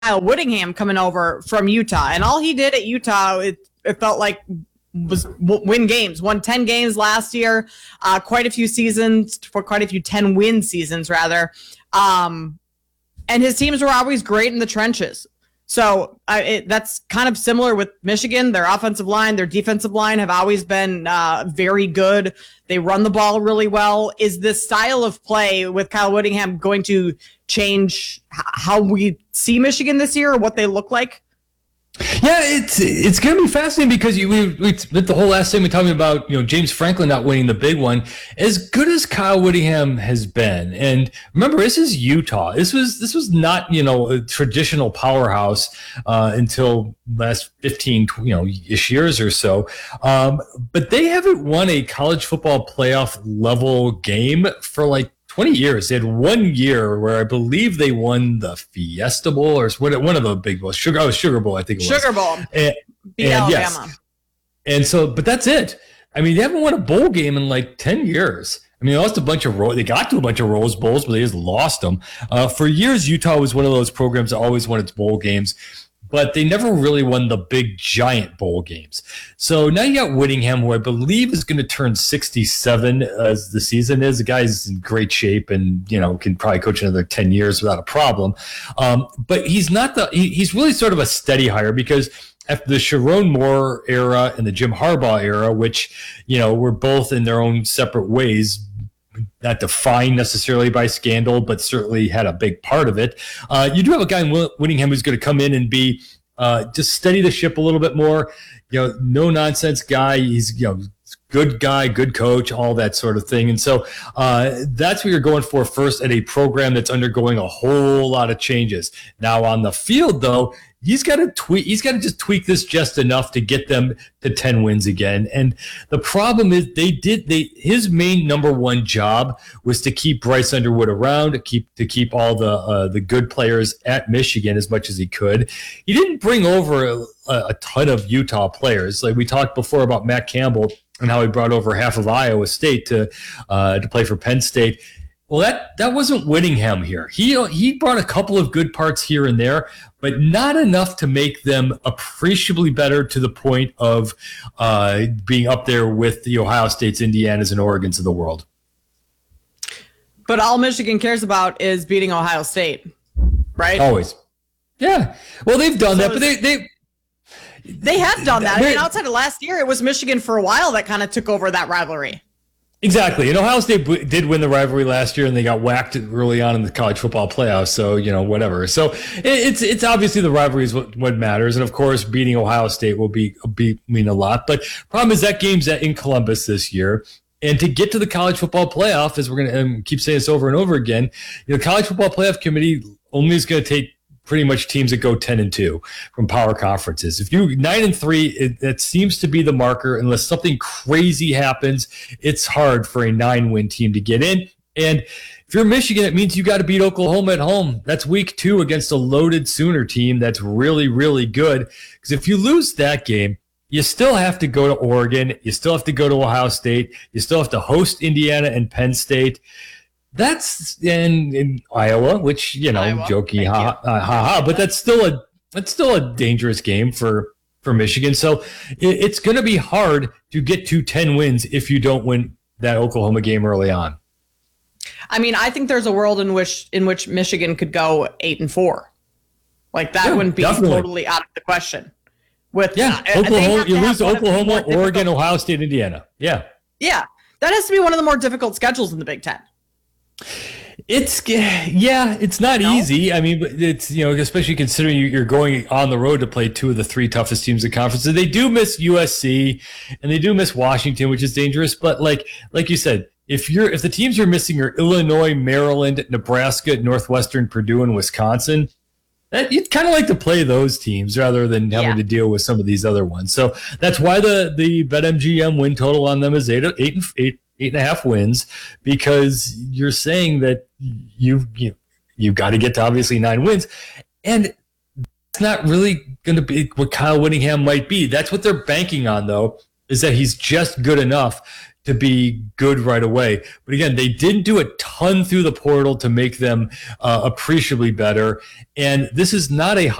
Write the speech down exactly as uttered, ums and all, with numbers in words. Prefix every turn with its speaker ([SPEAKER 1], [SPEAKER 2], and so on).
[SPEAKER 1] Kyle Whittingham coming over from Utah, and all he did at Utah, it, it felt like was win games. Won ten games last year, uh, quite a few seasons, for quite a few ten-win seasons, rather. Um, and his teams were always great in the trenches. So uh, it, that's kind of similar with Michigan. Their offensive line, their defensive line have always been uh, very good. They run the ball really well. Is this style of play with Kyle Whittingham going to change h- how we see Michigan this year or what they look like?
[SPEAKER 2] Yeah, it's it's going to be fascinating because you, we, we spent the whole last segment talking about, you know, James Franklin not winning the big one. As good as Kyle Whittingham has been, and remember, this is Utah. This was this was not, you know, a traditional powerhouse uh, until last fifteen, you know, ish years or so. Um, but they haven't won a college football playoff level game for like twenty years. They had one year where I believe they won the Fiesta Bowl or one of the big bowls. Sugar, oh, Sugar Bowl, I think it was.
[SPEAKER 1] Sugar Bowl.
[SPEAKER 2] And,
[SPEAKER 1] beat
[SPEAKER 2] and
[SPEAKER 1] Alabama.
[SPEAKER 2] Yes. And so, but that's it. I mean, they haven't won a bowl game in like ten years. I mean, they lost a bunch of ro- they got to a bunch of Rose Bowls, but they just lost them. Uh, for years, Utah was one of those programs that always won its bowl games, but they never really won the big giant bowl games. So now you got Whittingham, who I believe is going to turn sixty-seven as the season is. The guy's in great shape and, you know, can probably coach another ten years without a problem. Um, but he's not the, he, he's really sort of a steady hire because after the Sharon Moore era and the Jim Harbaugh era, which, you know, were both in their own separate ways, not defined necessarily by scandal, but certainly had a big part of it. Uh, you do have a guy in Whittingham who's going to come in and be uh, just steady the ship a little bit more. You know, no nonsense guy. He's, you know, good guy, good coach, all that sort of thing. And so uh, that's what you're going for first at a program that's undergoing a whole lot of changes. Now on the field, though, he's got to tweak. He's got to just tweak this just enough to get them to ten wins again. And the problem is, they did. They his main number one job was to keep Bryce Underwood around, to keep to keep all the uh, the good players at Michigan as much as he could. He didn't bring over a, a ton of Utah players. Like we talked before about Matt Campbell and how he brought over half of Iowa State to uh, to play for Penn State. Well, that, that wasn't Whittingham here. He he brought a couple of good parts here and there, but not enough to make them appreciably better to the point of uh, being up there with the Ohio States, Indianas, and Oregons of the world.
[SPEAKER 1] But all Michigan cares about is beating Ohio State, right?
[SPEAKER 2] Always. Yeah. Well, they've done so that, but they they
[SPEAKER 1] they have done that. I mean, outside of last year, it was Michigan for a while that kind of took over that rivalry.
[SPEAKER 2] Exactly. And Ohio State b- did win the rivalry last year, and they got whacked early on in the college football playoffs. So, you know, whatever. So it, it's it's obviously the rivalry is what, what matters. And, of course, beating Ohio State will be, be mean a lot. But problem is that game's in Columbus this year. And to get to the college football playoff, as we're going to um, keep saying this over and over again, you know, college football playoff committee only is going to take pretty much teams that go ten and two from power conferences. If you nine and three, it, that seems to be the marker. Unless something crazy happens, it's hard for a nine win team to get in. And if you're Michigan, it means you got to beat Oklahoma at home. That's week two against a loaded Sooner team that's really, really good. Because if you lose that game, you still have to go to Oregon. You still have to go to Ohio State. You still have to host Indiana and Penn State. That's in, in Iowa, which, you know, Iowa. jokey, ha, ha, ha, ha, but that's still a that's still a dangerous game for, for Michigan. So it, it's going to be hard to get to ten wins if you don't win that Oklahoma game early on.
[SPEAKER 1] I mean, I think there's a world in which in which Michigan could go eight and four. Like that
[SPEAKER 2] yeah,
[SPEAKER 1] wouldn't be
[SPEAKER 2] definitely.
[SPEAKER 1] totally out of the question. With
[SPEAKER 2] yeah, uh, Oklahoma, you lose to Oklahoma, Oregon, Ohio State, Indiana. Yeah,
[SPEAKER 1] yeah, that has to be one of the more difficult schedules in the Big Ten.
[SPEAKER 2] It's yeah, it's not no. easy. I mean, it's, you know, especially considering you're going on the road to play two of the three toughest teams in the conference. So they do miss U S C and they do miss Washington, which is dangerous. But like like you said, if you're if the teams you're missing are Illinois, Maryland, Nebraska, Northwestern, Purdue, and Wisconsin, that you'd kind of like to play those teams rather than having yeah. to deal with some of these other ones. So that's why the the BetMGM win total on them is eight eight and eight. Eight and a half wins, because you're saying that you've you, you've got to get to obviously nine wins, and it's not really going to be what Kyle Whittingham might be. That's what they're banking on, though, is that he's just good enough to be good right away. But again, they didn't do a ton through the portal to make them uh, appreciably better. And this is not a